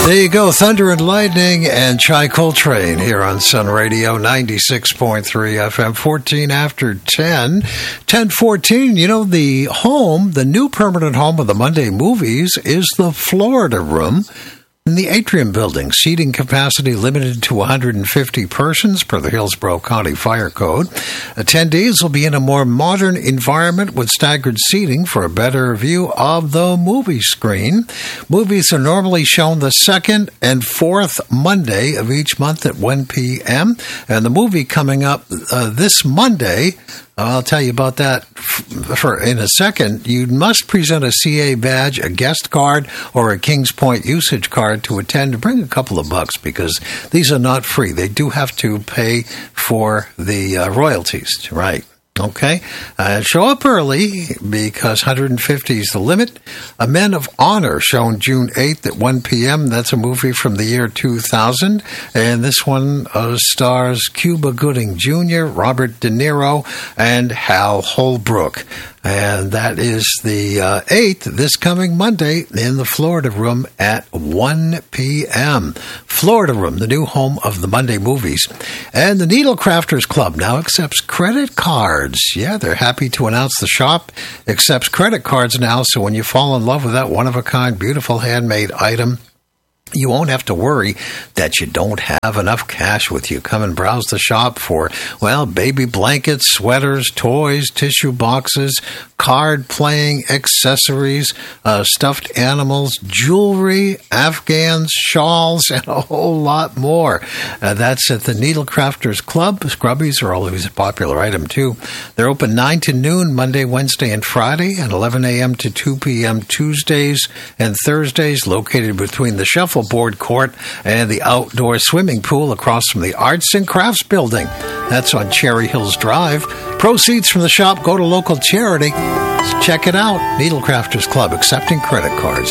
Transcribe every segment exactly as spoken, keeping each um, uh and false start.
There you go, Thunder and Lightning and Chai Coltrane here on Sun Radio, ninety-six point three F M, fourteen after ten, ten fourteen. You know, the home, the new permanent home of the Monday Movies is the Florida Room in the Atrium Building. Seating capacity limited to one hundred fifty persons per the Hillsborough County Fire Code. Attendees will be in a more modern environment with staggered seating for a better view of the movie screen. Movies are normally shown the second and fourth Monday of each month at one p.m. And the movie coming up uh, this Monday, I'll tell you about that for in a second. You must present a C A badge, a guest card, or a Kings Point usage card to attend. Bring a couple of bucks because these are not free. They do have to pay for the uh, royalties, right? Okay, uh, show up early because one hundred fifty is the limit. A Men of Honor shown June eighth at one p.m. That's a movie from the year two thousand. And this one uh, stars Cuba Gooding Junior, Robert De Niro, and Hal Holbrook. And that is the uh, eighth, this coming Monday, in the Florida Room at one p.m. Florida Room, the new home of the Monday Movies. And the Needle Crafters Club now accepts credit cards. Yeah, they're happy to announce the shop accepts credit cards now, so when you fall in love with that one-of-a-kind, beautiful handmade item, you won't have to worry that you don't have enough cash with you. Come and browse the shop for, well, baby blankets, sweaters, toys, tissue boxes, card playing accessories, uh, stuffed animals, jewelry, Afghans, shawls, and a whole lot more. Uh, that's at the Needle Crafters Club. Scrubbies are always a popular item, too. They're open nine to noon, Monday, Wednesday, and Friday, and eleven a.m. to two p.m. Tuesdays and Thursdays, located between the shuffleboard court and the outdoor swimming pool across from the Arts and Crafts Building. That's on Cherry Hills Drive. Proceeds from the shop go to local charity. Check it out. Needle Crafters Club, accepting credit cards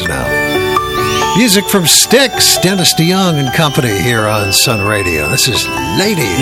now. Music from Styx, Dennis DeYoung and company here on Sun Radio. This is Lady.